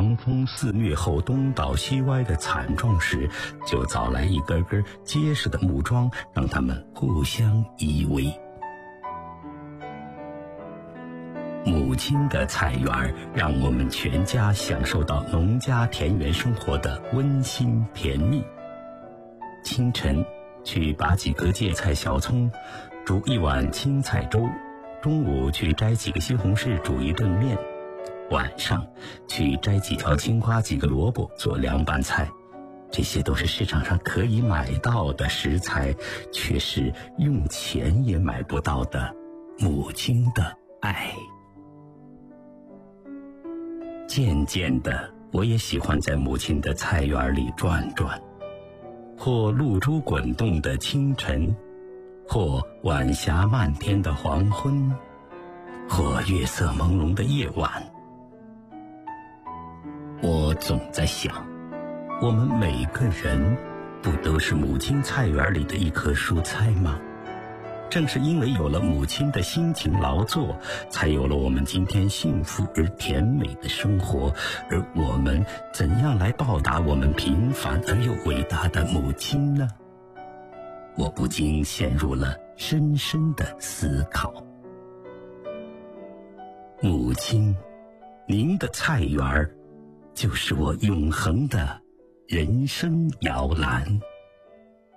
狂风肆虐后东倒西歪的惨状时，就凿来一根根结实的木桩，让他们互相依偎。母亲的菜园让我们全家享受到农家田园生活的温馨甜蜜。清晨去拔几颗芥菜小葱，煮一碗青菜粥；中午去摘几个西红柿煮一顿面；晚上去摘几条青瓜几个萝卜做凉拌菜。这些都是市场上可以买到的食材，却是用钱也买不到的母亲的爱。渐渐的，我也喜欢在母亲的菜园里转转，或露珠滚动的清晨，或晚霞漫天的黄昏，或月色朦胧的夜晚。我总在想，我们每个人不都是母亲菜园里的一棵蔬菜吗？正是因为有了母亲的辛勤劳作，才有了我们今天幸福而甜美的生活。而我们怎样来报答我们平凡而又伟大的母亲呢？我不禁陷入了深深的思考。母亲，您的菜园就是我永恒的人生摇篮。